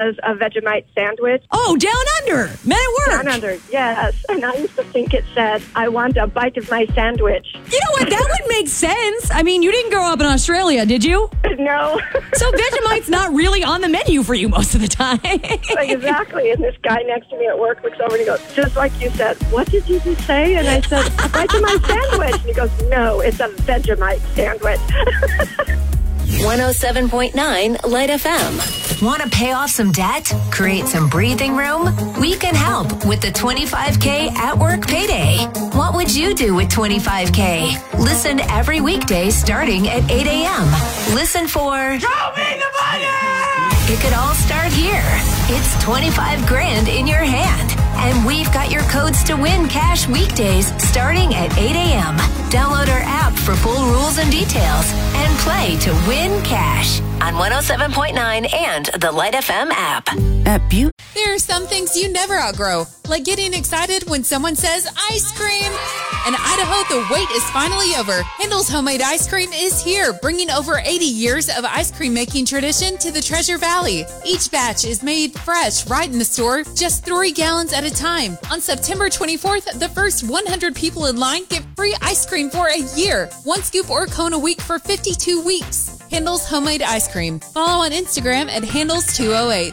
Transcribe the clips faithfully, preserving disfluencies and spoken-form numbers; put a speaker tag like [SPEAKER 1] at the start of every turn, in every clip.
[SPEAKER 1] was a Vegemite sandwich.
[SPEAKER 2] Oh, Down Under. Men at Work.
[SPEAKER 1] Down Under, yes. And I used to think it said, I want a bite of my sandwich.
[SPEAKER 2] You know what? That would make sense. I mean, you didn't grow up in Australia, did you?
[SPEAKER 1] No.
[SPEAKER 2] So Vegemite's not really on the menu for you most of the time.
[SPEAKER 1] Exactly. And this guy next to me at work looks over and he goes, just like you said, what did you just say? And I said, a bite of my sandwich. And he goes, no, it's a Vegemite sandwich.
[SPEAKER 3] one oh seven point nine Light F M. Want to pay off some debt? Create some breathing room? We can help with the twenty-five K at work payday. What would you do with twenty-five K? Listen every weekday starting at eight a.m. Listen for
[SPEAKER 4] Show me the money!
[SPEAKER 3] It could all start here. It's twenty-five grand in your hand. And we've got your codes to win cash weekdays starting at eight a.m. Download our app for full rules and details and play to win cash on one oh seven point nine and the Light F M app.
[SPEAKER 5] At Butte.
[SPEAKER 6] There are some things you never outgrow, like getting excited when someone says ice cream. In Idaho, the wait is finally over. Handel's Homemade Ice Cream is here, bringing over eighty years of ice cream making tradition to the Treasure Valley. Each batch is made fresh right in the store, just three gallons at a time. On September twenty-fourth, the first one hundred people in line get free ice cream for a year. One scoop or cone a week for fifty-two weeks. Handel's Homemade Ice Cream. Follow on Instagram at Handles two oh eight.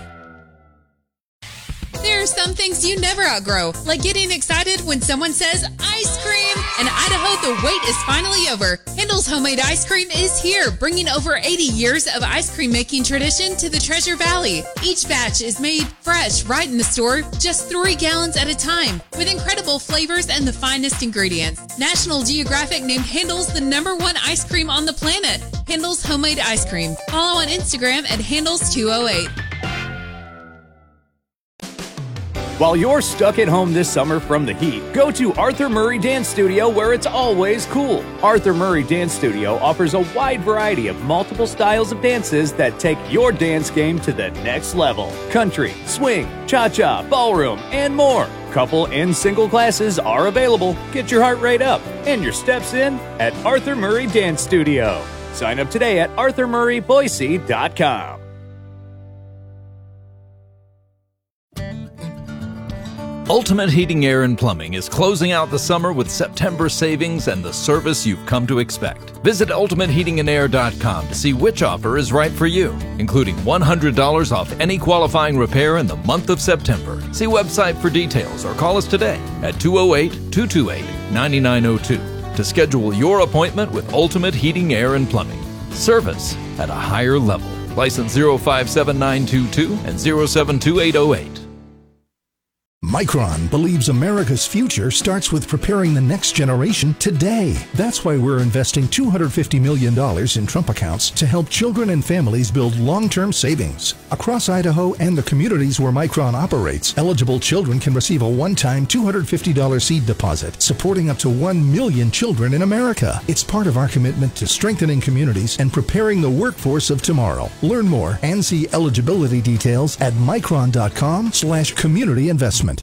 [SPEAKER 6] There are some things you never outgrow, like getting excited when someone says ice cream. In Idaho, the wait is finally over. Handel's Homemade Ice Cream is here, bringing over eighty years of ice cream making tradition to the Treasure Valley. Each batch is made fresh right in the store, just three gallons at a time, with incredible flavors and the finest ingredients. National Geographic named Handel's the number one ice cream on the planet. Handel's Homemade Ice Cream. Follow on Instagram at Handles two oh eight.
[SPEAKER 7] While you're stuck at home this summer from the heat, go to Arthur Murray Dance Studio where it's always cool. Arthur Murray Dance Studio offers a wide variety of multiple styles of dances that take your dance game to the next level. Country, swing, cha-cha, ballroom, and more. Couple and single classes are available. Get your heart rate up and your steps in at Arthur Murray Dance Studio. Sign up today at arthur murray boise dot com.
[SPEAKER 8] Ultimate Heating, Air, and Plumbing is closing out the summer with September savings and the service you've come to expect. Visit ultimate heating and air dot com to see which offer is right for you, including one hundred dollars off any qualifying repair in the month of September. See website for details or call us today at two oh eight, two two eight, nine nine oh two to schedule your appointment with Ultimate Heating, Air, and Plumbing. Service at a higher level. License zero five seven nine two two and zero seven two eight oh eight.
[SPEAKER 9] Micron believes America's future starts with preparing the next generation today. That's why we're investing two hundred fifty million dollars in Trump accounts to help children and families build long-term savings. Across Idaho and the communities where Micron operates, eligible children can receive a one-time two hundred fifty dollars seed deposit, supporting up to one million children in America. It's part of our commitment to strengthening communities and preparing the workforce of tomorrow. Learn more and see eligibility details at micron dot com slash community investment.